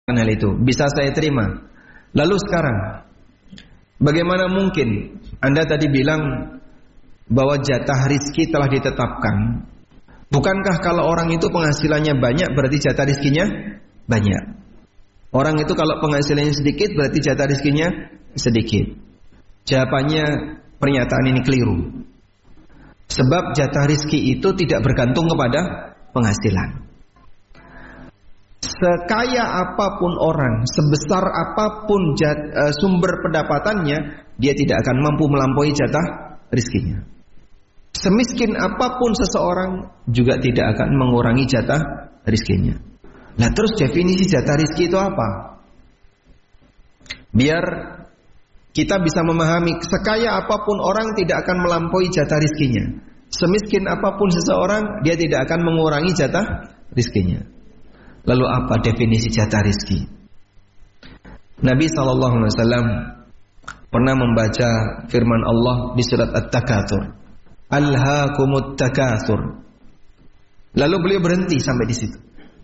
hal itu, bisa saya terima. Lalu sekarang, bagaimana mungkin Anda tadi bilang bahwa jatah rizki telah ditetapkan? Bukankah kalau orang itu penghasilannya banyak berarti jatah rizkinya banyak? Orang itu kalau penghasilannya sedikit berarti jatah rizkinya sedikit. Jawabannya, pernyataan ini keliru. Sebab jatah rizki itu tidak bergantung kepada penghasilan. Sekaya apapun orang, sebesar apapun sumber pendapatannya, dia tidak akan mampu melampaui jatah rizkinya. Semiskin apapun seseorang juga tidak akan mengurangi jatah rizkinya. Nah terus definisi jatah rizki itu apa? Biar kita bisa memahami, sekaya apapun orang tidak akan melampaui jatah rizkinya. Semiskin apapun seseorang, dia tidak akan mengurangi jatah rizkinya. Lalu apa definisi jatah rizki? Nabi SAW pernah membaca firman Allah di surat At-Takatsur, Alhaakumut takatsur. Lalu beliau berhenti sampai di situ.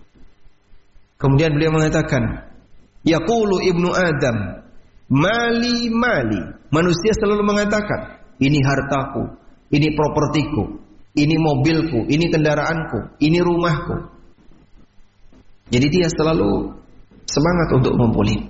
Kemudian beliau mengatakan, Yaqulu ibnu Adam, mali mali. Manusia selalu mengatakan, ini hartaku, ini propertiku, ini mobilku, ini kendaraanku, ini rumahku. Jadi dia selalu semangat untuk ngumpulin.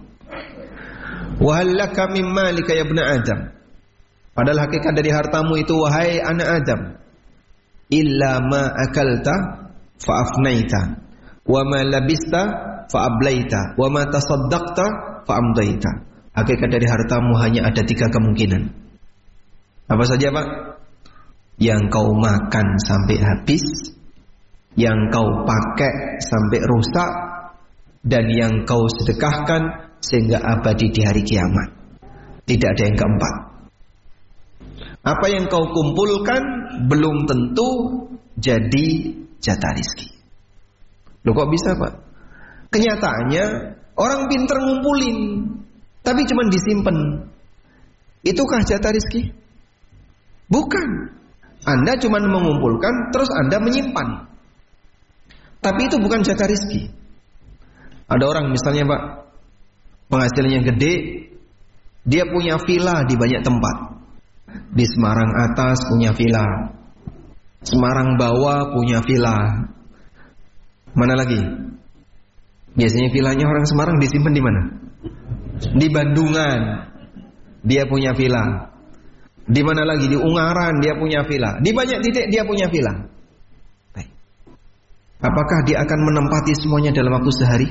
Wa hal laka min malika ya ibnu Adam. Padahal hakikat dari hartamu itu, wahai anak Adam, illa ma akalta fa afnaita, wa ma labista fa ablaita, wa ma tasaddaqta fa amdaita. Hakikat dari hartamu hanya ada 3 kemungkinan. Apa saja, Pak? Yang kau makan sampai habis, yang kau pakai sampai rusak, dan yang kau sedekahkan sehingga abadi di hari kiamat. Tidak ada yang keempat. Apa yang kau kumpulkan belum tentu jadi jatah rizki. Loh kok bisa, Pak? Kenyataannya orang pinter ngumpulin, tapi cuma disimpan. Itukah jatah rizki? Bukan. Anda cuma mengumpulkan, terus Anda menyimpan. Tapi itu bukan jatah rizki. Ada orang misalnya, Pak, penghasilannya gede, dia punya villa di banyak tempat. Di Semarang atas punya villa, Semarang bawah punya villa. Mana lagi? Biasanya villanya orang Semarang disimpan di mana? Di Bandungan dia punya villa. Di mana lagi? Di Ungaran dia punya villa. Di banyak titik dia punya villa. Baik. Apakah dia akan menempati semuanya dalam waktu sehari?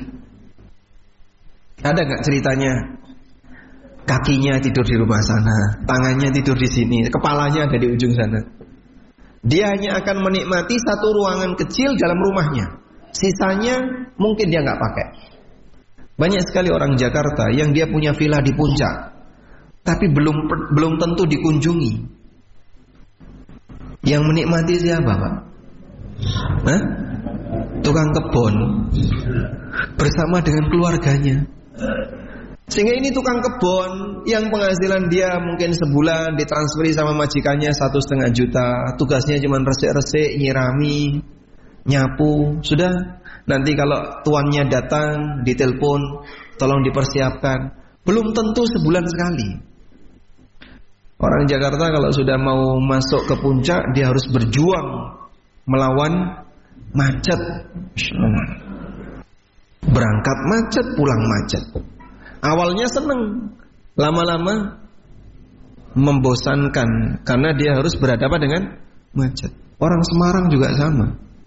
Ada gak ceritanya? Kakinya tidur di rumah sana, tangannya tidur di sini, kepalanya ada di ujung sana. Dia hanya akan menikmati satu ruangan kecil dalam rumahnya. Sisanya mungkin dia gak pakai. Banyak sekali orang Jakarta yang dia punya villa di puncak, tapi belum tentu dikunjungi. Yang menikmati siapa, Pak? Hah? Tukang kebun bersama dengan keluarganya. Sehingga ini tukang kebun yang penghasilan dia mungkin sebulan ditransferi sama majikannya 1,5 juta. Tugasnya cuma resik-resik, nyirami, nyapu. Sudah, nanti kalau tuannya datang ditelepon, tolong dipersiapkan. Belum tentu sebulan sekali. Orang Jakarta kalau sudah mau masuk ke puncak, dia harus berjuang melawan macet. Berangkat macet, pulang macet. Awalnya seneng, lama-lama membosankan karena dia harus berhadapan dengan macet. Orang Semarang juga sama.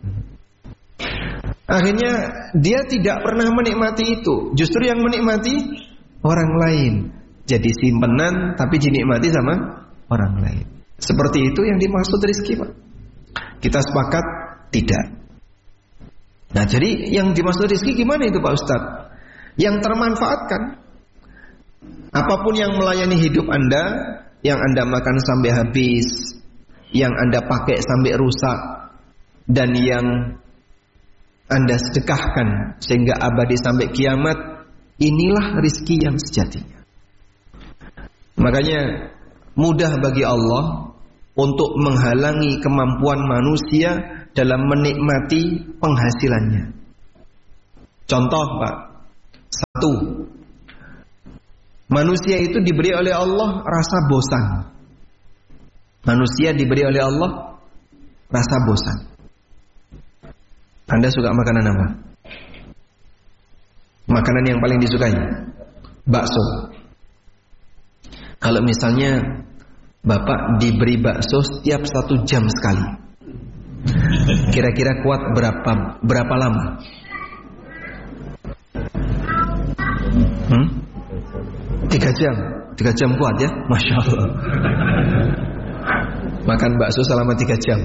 Akhirnya dia tidak pernah menikmati itu. Justru yang menikmati orang lain. Jadi simpenan tapi dinikmati sama orang lain. Seperti itu yang dimaksud rizki, Pak. Kita sepakat? Tidak. Nah, jadi yang dimaksud rizki gimana itu, Pak Ustadz? Yang termanfaatkan. Apapun yang melayani hidup Anda, yang Anda makan sampai habis, yang Anda pakai sampai rusak, dan yang Anda sedekahkan sehingga abadi sampai kiamat, inilah rizki yang sejatinya. Makanya mudah bagi Allah untuk menghalangi kemampuan manusia dalam menikmati penghasilannya. Contoh, Pak, Satu, manusia itu diberi oleh Allah rasa bosan. Manusia diberi oleh Allah rasa bosan. Anda suka makanan apa? Makanan yang paling disukai? Bakso. Kalau misalnya Bapak diberi bakso setiap 1 jam sekali, kira-kira kuat berapa lama? 3 jam. 3 jam kuat ya? Masya Allah. Makan bakso selama 3 jam.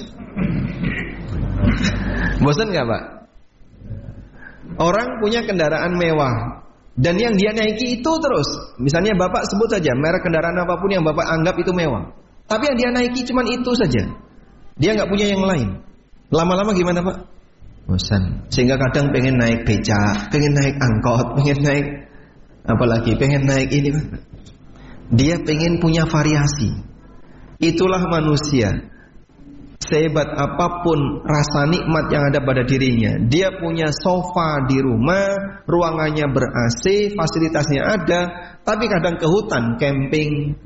Bosan gak Pak? Orang punya kendaraan mewah dan yang dia naiki itu terus. Misalnya Bapak sebut saja merek kendaraan apapun yang Bapak anggap itu mewah, tapi yang dia naiki cuma itu saja. Dia gak punya yang lain. Lama-lama gimana Pak? Bosan. Sehingga kadang pengen naik becak, pengen naik angkot, pengen naik apalagi, pengen naik ini Pak. Dia pengen punya variasi. Itulah manusia. Sehebat apapun rasa nikmat yang ada pada dirinya, dia punya sofa di rumah, ruangannya ber-AC, fasilitasnya ada, tapi kadang ke hutan, camping.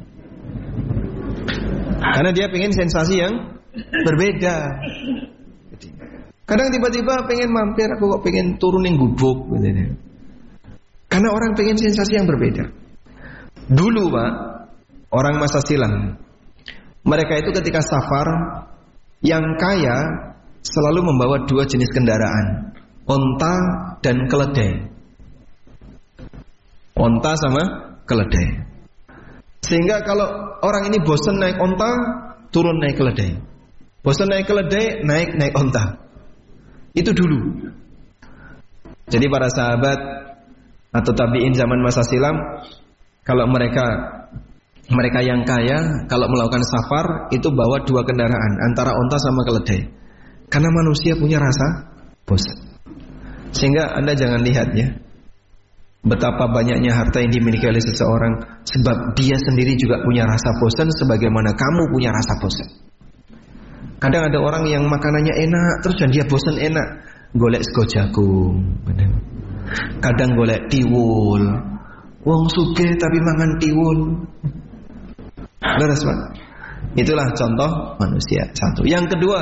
Karena dia pengen sensasi yang berbeda. Kadang tiba-tiba pengen mampir, aku kok pengen turunin gubuk gitu. Karena orang pengen sensasi yang berbeda. Dulu Pak, orang masa silam, mereka itu ketika safar, yang kaya selalu membawa 2 jenis kendaraan, onta dan keledai. Onta sama keledai. Sehingga kalau orang ini bosan naik onta, turun naik keledai. Bosan naik keledai, naik onta. Itu dulu. Jadi para sahabat atau tabi'in zaman masa silam, kalau mereka yang kaya kalau melakukan safar itu bawa 2 kendaraan, antara onta sama keledai. Karena manusia punya rasa bosan. Sehingga Anda jangan lihat ya, betapa banyaknya harta yang dimiliki oleh seseorang, sebab dia sendiri juga punya rasa bosan sebagaimana kamu punya rasa bosan. Kadang ada orang yang makanannya enak terus dan dia bosan enak, golek sego jagung. Kadang golek tiwul. Wong sugih tapi mangan tiwul. Beres Pak. Itulah contoh manusia. Satu. Yang kedua,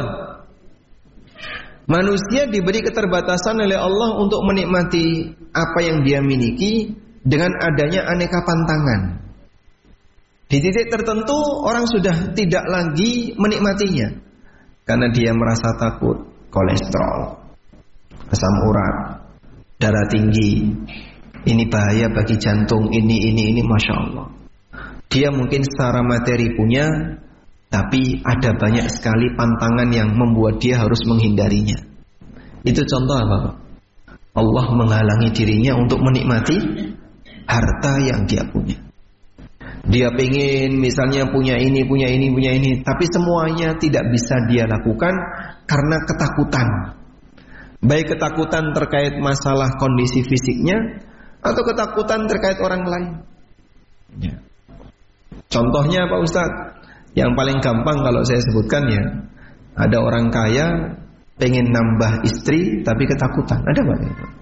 manusia diberi keterbatasan oleh Allah untuk menikmati apa yang dia miliki dengan adanya aneka pantangan. Di titik tertentu orang sudah tidak lagi menikmatinya karena dia merasa takut kolesterol, asam urat, darah tinggi. Ini bahaya bagi jantung, ini Masya Allah. Dia mungkin secara materi punya, tapi ada banyak sekali pantangan yang membuat dia harus menghindarinya. Itu contoh apa Pak? Allah menghalangi dirinya untuk menikmati harta yang dia punya. Dia pengen misalnya punya ini, tapi semuanya tidak bisa dia lakukan karena ketakutan. Baik ketakutan terkait masalah kondisi fisiknya atau ketakutan terkait orang lain. Ya. Contohnya Pak Ustadz, yang paling gampang kalau saya sebutkan ya, ada orang kaya pengen nambah istri tapi ketakutan. Ada Pak?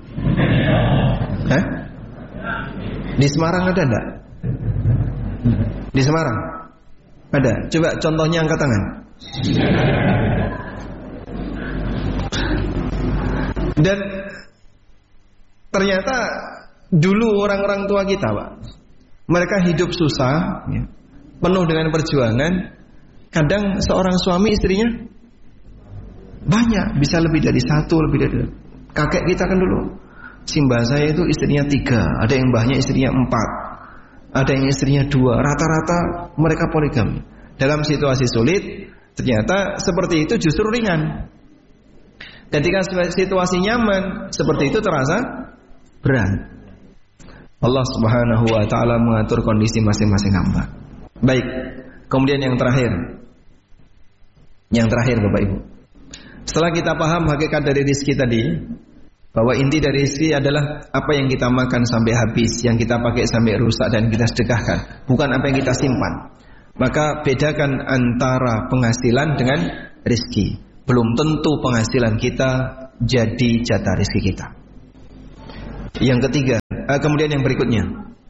Hah? Di Semarang ada enggak? Di Semarang ada. Coba contohnya angkat tangan. Dan ternyata dulu orang-orang tua kita Pak, mereka hidup susah ya, penuh dengan perjuangan. Kadang seorang suami istrinya banyak, bisa lebih dari 1, lebih dari 2. Kakek kita kan dulu, simbah saya itu istrinya 3, ada yang mbahnya istrinya 4, ada yang istrinya 2. Rata-rata mereka poligami. Dalam situasi sulit, ternyata seperti itu justru ringan. Ketika situasi nyaman, seperti itu terasa berat. Allah Subhanahu wa ta'ala mengatur kondisi masing-masing hamba. Baik, kemudian yang terakhir Bapak Ibu, setelah kita paham hakikat dari rizki tadi, bahwa inti dari rizki adalah apa yang kita makan sampai habis, yang kita pakai sampai rusak dan kita sedekahkan, bukan apa yang kita simpan. Maka bedakan antara penghasilan dengan rizki. Belum tentu penghasilan kita jadi jatah rizki kita. Yang ketiga, kemudian yang berikutnya,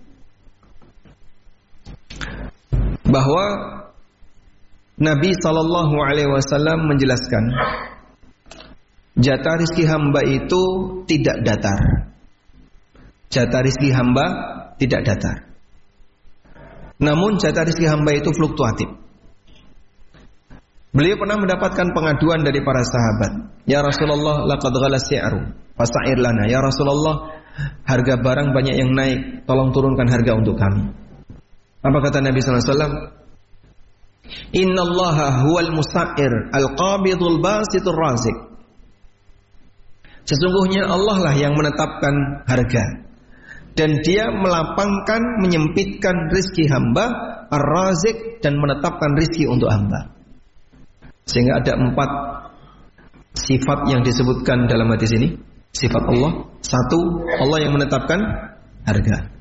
bahwa Nabi SAW menjelaskan jatah rizki hamba itu tidak datar. Jatah rizki hamba tidak datar. Namun jatah rizki hamba itu fluktuatif. Beliau pernah mendapatkan pengaduan dari para sahabat. Ya Rasulullah, laqad ghala si'ru fasa'ir lana. Ya Rasulullah, harga barang banyak yang naik, tolong turunkan harga untuk kami. Apa kata Nabi SAW? Innallaha huwal musa'ir al-qabidul basitur razik. Sesungguhnya Allah lah yang menetapkan harga, dan dia melapangkan, menyempitkan rizki hamba, ar-razik, dan menetapkan rizki untuk hamba. Sehingga ada 4 sifat yang disebutkan dalam hadis ini. Sifat Allah. 1, Allah yang menetapkan harga.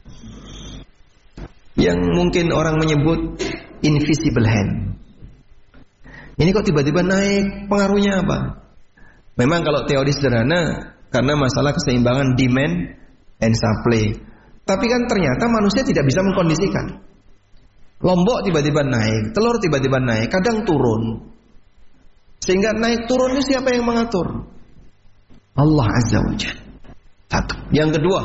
Yang mungkin orang menyebut invisible hand. Ini kok tiba-tiba naik, pengaruhnya apa? Memang kalau teori sederhana, karena masalah keseimbangan demand and supply. Tapi kan ternyata manusia tidak bisa mengkondisikan. Lombok tiba-tiba naik, telur tiba-tiba naik, kadang turun. Sehingga naik turun itu siapa yang mengatur? Allah Azza wa Jalla. 1. Yang kedua,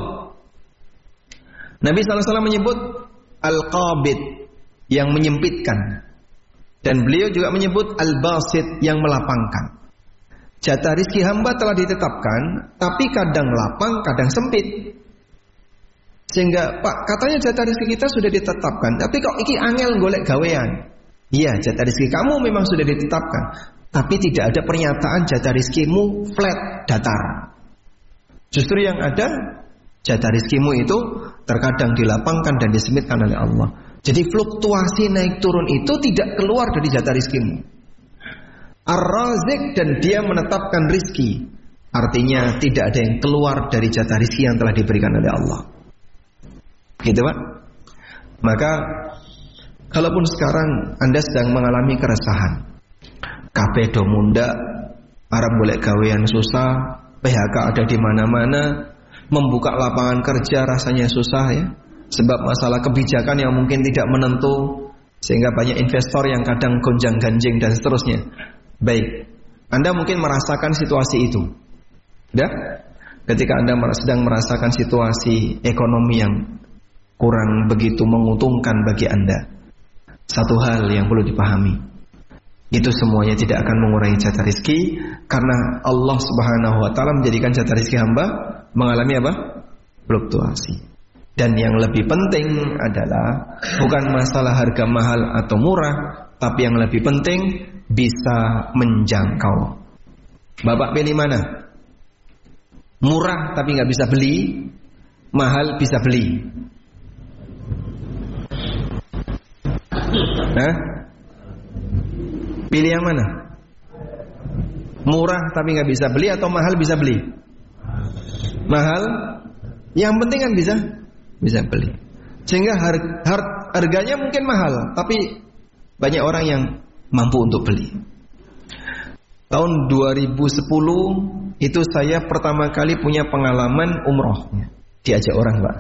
Nabi SAW menyebut al-qabid, yang menyempitkan. Dan beliau juga menyebut al-basit, yang melapangkan. Jatah rizki hamba telah ditetapkan, tapi kadang lapang, kadang sempit. Sehingga, Pak, katanya jatah rizki kita sudah ditetapkan, tapi kok iki angel golek gawean? Iya, jatah rizki kamu memang sudah ditetapkan, tapi tidak ada pernyataan jatah rizkimu flat, datar. Justru yang ada, jatah rizkimu itu terkadang dilapangkan dan disempitkan oleh Allah. Jadi fluktuasi naik turun itu tidak keluar dari jatah rizkimu. Ar-Razik, dan dia menetapkan rizki. Artinya tidak ada yang keluar dari jatah rizki yang telah diberikan oleh Allah. Gitu Pak. Maka kalaupun sekarang Anda sedang mengalami keresahan, kabeh do munda, arep golek gawean susah, PHK ada di mana-mana, membuka lapangan kerja rasanya susah ya. Sebab masalah kebijakan yang mungkin tidak menentu, sehingga banyak investor yang kadang gonjang-ganjing dan seterusnya. Baik, Anda mungkin merasakan situasi itu. Ya? Ketika Anda sedang merasakan situasi ekonomi yang kurang begitu menguntungkan bagi Anda, satu hal yang perlu dipahami, itu semuanya tidak akan mengurangi jatah rizki, karena Allah Subhanahu wa ta'ala menjadikan jatah rizki hamba mengalami apa? Fluktuasi. Dan yang lebih penting adalah bukan masalah harga mahal atau murah, tapi yang lebih penting bisa menjangkau. Bapak pilih mana? Murah tapi nggak bisa beli, mahal bisa beli. Hah? Pilih yang mana? Murah tapi nggak bisa beli atau mahal bisa beli? Mahal, yang penting kan bisa beli. Sehingga harganya mungkin mahal, tapi banyak orang yang mampu untuk beli. Tahun 2010 itu saya pertama kali punya pengalaman umroh, diajak orang Pak,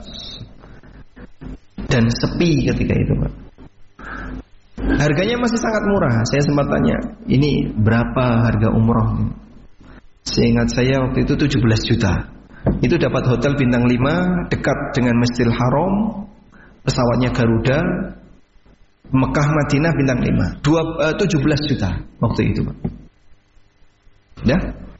dan sepi ketika itu Pak. Harganya masih sangat murah. Saya sempat tanya, ini berapa harga umroh? Seingat saya waktu itu 17 juta. Itu dapat hotel bintang 5 dekat dengan Masjidil Haram, pesawatnya Garuda, Mekah Madinah bintang 5. 17 juta waktu itu Pak. Ya?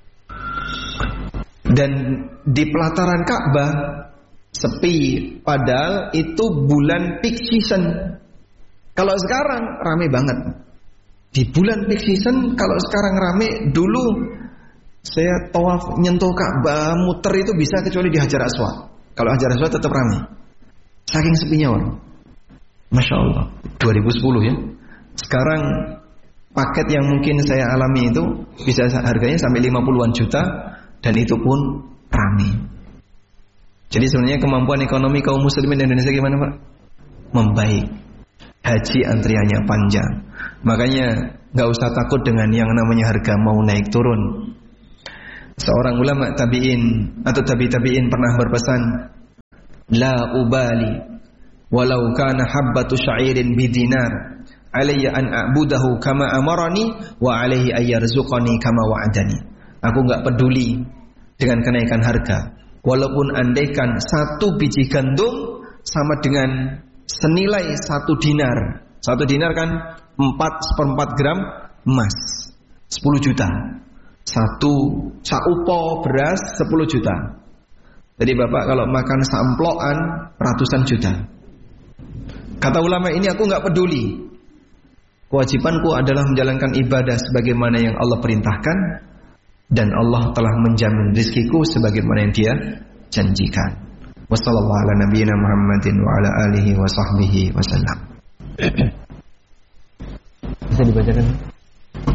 Dan di pelataran Ka'bah sepi, padahal itu bulan peak season. Kalau sekarang rame banget. Di bulan peak season, kalau sekarang rame, dulu saya tawaf nyentuh Ka'bah muter itu bisa kecuali di Hajar Aswad. Kalau Hajar Aswad tetap rame, saking sepinya orang. Masya Allah, 2010 ya. Sekarang paket yang mungkin saya alami itu bisa harganya sampai 50-an juta, dan itu pun rame. Jadi sebenarnya kemampuan ekonomi kaum muslimin di Indonesia gimana Pak? Membaik. Haji antriannya panjang. Makanya gak usah takut dengan yang namanya harga mau naik turun. Seorang ulama tabi'in atau tabi'in pernah berpesan, la ubali walau kana habbatu sya'irin bidinar alayya an a'budahu kama amarani wa alayhi ayyarzuqani kama wa'adani. Aku enggak peduli dengan kenaikan harga, walaupun andaikan satu biji gandum sama dengan senilai 1 dinar. 1 dinar kan 4/4 gram emas, 10 juta. Satu saupo beras 10 juta. Jadi bapak kalau makan samplokan ratusan juta. Kata ulama ini, aku enggak peduli. Kewajibanku adalah menjalankan ibadah sebagaimana yang Allah perintahkan, dan Allah telah menjamin rizkiku sebagaimana yang Dia janjikan. Wassallallahu ala nabiyyina Muhammadin wa ala alihi wa sahbihi wasallam. Bisa dibacakan?